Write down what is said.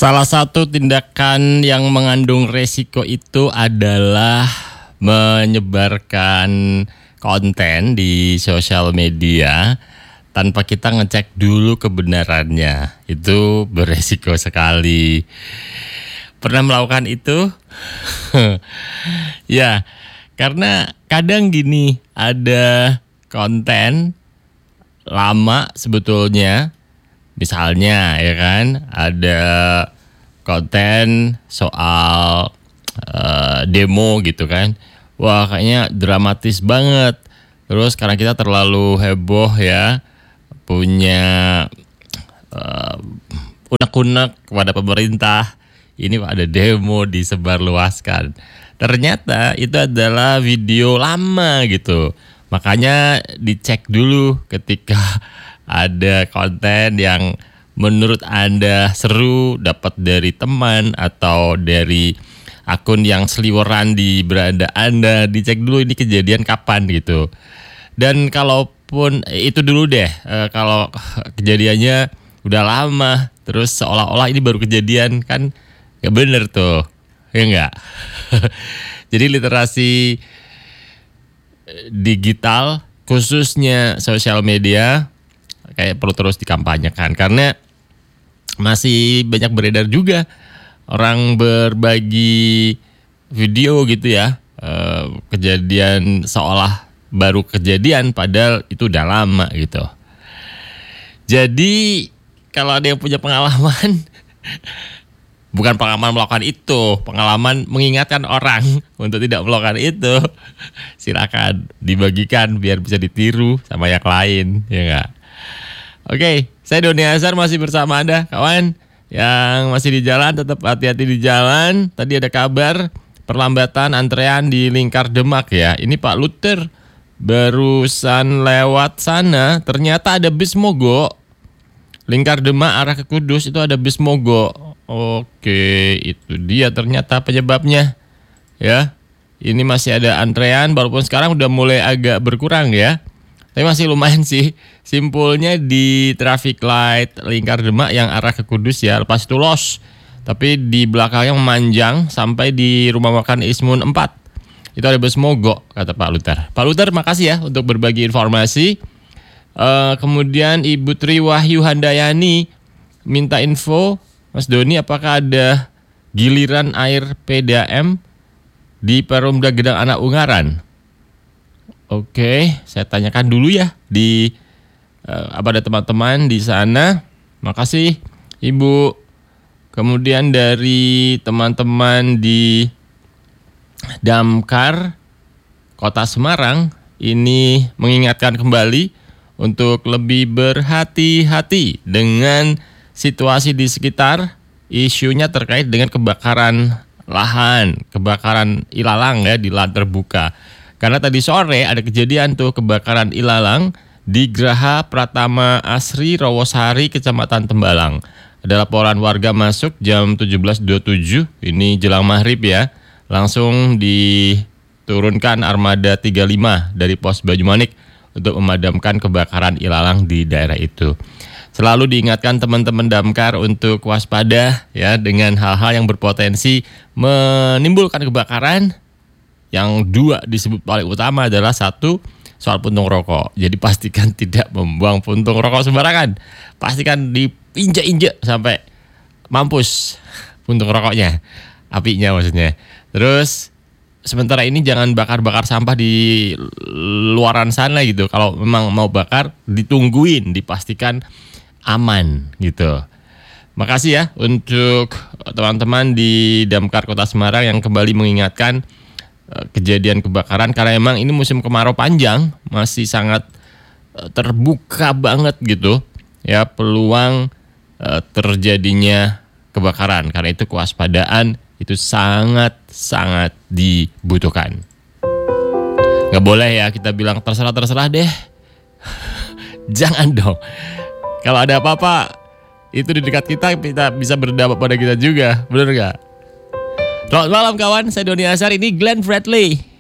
Salah satu tindakan yang mengandung resiko itu adalah menyebarkan konten di sosial media tanpa kita ngecek dulu kebenarannya. Itu beresiko sekali. Pernah melakukan itu? Ya, karena kadang gini, ada konten lama sebetulnya. Misalnya ya kan, ada konten soal demo gitu kan. Wah, kayaknya dramatis banget. Terus karena kita terlalu heboh ya, punya unek-unek kepada pemerintah, ini ada demo disebarluaskan. Ternyata itu adalah video lama gitu. Makanya dicek dulu ketika ada konten yang menurut Anda seru, dapat dari teman atau dari akun yang seliweran di beranda Anda, dicek dulu ini kejadian kapan gitu. Dan kalaupun itu dulu deh, kalau kejadiannya udah lama, terus seolah-olah ini baru kejadian, kan gak bener tuh, ya enggak? Jadi literasi digital, khususnya sosial media, kayak perlu terus dikampanyekan, karena masih banyak beredar juga orang berbagi video gitu ya, kejadian seolah baru kejadian padahal itu udah lama gitu. Jadi kalau ada yang punya pengalaman bukan pengalaman melakukan itu, pengalaman mengingatkan orang untuk tidak melakukan itu, silakan dibagikan biar bisa ditiru sama yang lain, ya enggak? Oke, saya Doni Azhar masih bersama Anda, kawan yang masih di jalan, tetap hati-hati di jalan. Tadi ada kabar perlambatan antrean di Lingkar Demak ya. Ini Pak Luther barusan lewat sana, ternyata ada bis mogok. Lingkar Demak arah ke Kudus itu ada bis mogok. Oke, itu dia ternyata penyebabnya ya. Ini masih ada antrean, walaupun sekarang udah mulai agak berkurang ya. Tapi masih lumayan sih. Simpulnya di traffic light Lingkar Demak yang arah ke Kudus ya, lepas itu los. Tapi di belakangnya memanjang sampai di rumah makan Ismun 4. Itu ada bus mogok, kata Pak Luther. Pak Luther, makasih ya untuk berbagi informasi. Kemudian Ibu Tri Wahyu Handayani minta info, Mas Doni, apakah ada giliran air PDAM di Perumda Gedang Anak Ungaran? Oke, saya tanyakan dulu ya di ada teman-teman di sana. Makasih Ibu. Kemudian dari teman-teman di Damkar Kota Semarang ini mengingatkan kembali untuk lebih berhati-hati dengan situasi di sekitar, isunya terkait dengan kebakaran lahan, kebakaran ilalang ya di lahan terbuka. Karena tadi sore ada kejadian tuh kebakaran ilalang di Graha Pratama Asri Rawosari, Kecamatan Tembalang. Ada laporan warga masuk jam 17.27, ini jelang maghrib ya. Langsung diturunkan armada 35 dari pos Banyumanik untuk memadamkan kebakaran ilalang di daerah itu. Selalu diingatkan teman-teman damkar untuk waspada ya dengan hal-hal yang berpotensi menimbulkan kebakaran. Yang dua disebut paling utama adalah satu, soal puntung rokok. Jadi pastikan tidak membuang puntung rokok sembarangan. Pastikan diinjak-injak sampai mampus puntung rokoknya, apinya maksudnya. Terus sementara ini jangan bakar-bakar sampah di luaran sana gitu. Kalau memang mau bakar, ditungguin, dipastikan aman gitu. Makasih ya untuk teman-teman di Damkar Kota Semarang yang kembali mengingatkan kejadian kebakaran, karena emang ini musim kemarau panjang, masih sangat terbuka banget gitu ya peluang terjadinya kebakaran. Karena itu kewaspadaan itu sangat-sangat dibutuhkan. Gak boleh ya kita bilang terserah deh. Jangan dong. Kalau ada apa-apa itu di dekat kita bisa berdampak pada kita juga, bener gak? Selamat malam kawan, saya Doni Azhar, ini Glenn Fredly.